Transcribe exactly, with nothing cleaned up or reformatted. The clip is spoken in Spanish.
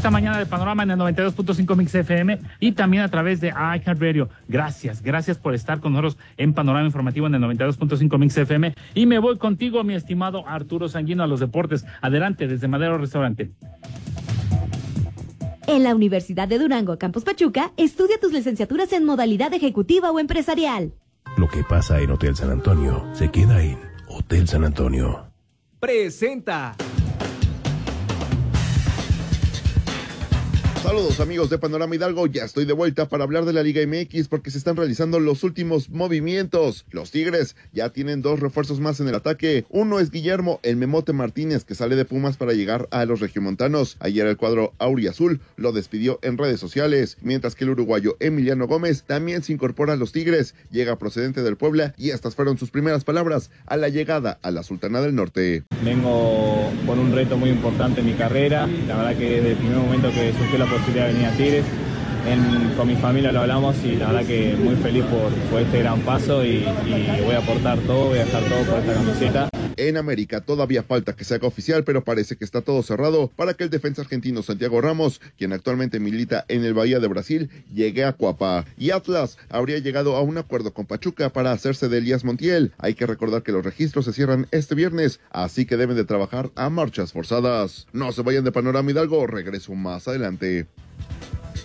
esta mañana de Panorama en el noventa y dos punto cinco Mix F M y también a través de iHeartRadio. Gracias, gracias por estar con nosotros en Panorama Informativo en el noventa y dos punto cinco Mix F M. Y me voy contigo, mi estimado Arturo Sanguino, a los deportes. Adelante, desde Madero Restaurante. En la Universidad de Durango, Campus Pachuca, estudia tus licenciaturas en modalidad ejecutiva o empresarial. Lo que pasa en Hotel San Antonio se queda en Hotel San Antonio. Presenta. Saludos amigos de Panorama Hidalgo, ya estoy de vuelta para hablar de la Liga M X porque se están realizando los últimos movimientos. Los Tigres ya tienen dos refuerzos más en el ataque. Uno es Guillermo El Memote Martínez, que sale de Pumas para llegar a los regiomontanos. Ayer el cuadro auriazul lo despidió en redes sociales, mientras que el uruguayo Emiliano Gómez también se incorpora a los Tigres. Llega procedente del Puebla y estas fueron sus primeras palabras a la llegada a la Sultana del Norte. Vengo con un reto muy importante en mi carrera. La verdad que desde el primer momento que surgió la posibilidad de venir a Tigres, en, con mi familia lo hablamos y la verdad que muy feliz por, por este gran paso y, y voy a aportar todo, voy a dejar todo por esta camiseta. En América todavía falta que se haga oficial, pero parece que está todo cerrado para que el defensa argentino Santiago Ramos, quien actualmente milita en el Bahía de Brasil, llegue a Cuapa. Y Atlas habría llegado a un acuerdo con Pachuca para hacerse de Elías Montiel. Hay que recordar que los registros se cierran este viernes, así que deben de trabajar a marchas forzadas. No se vayan de Panorama Hidalgo, regreso más adelante.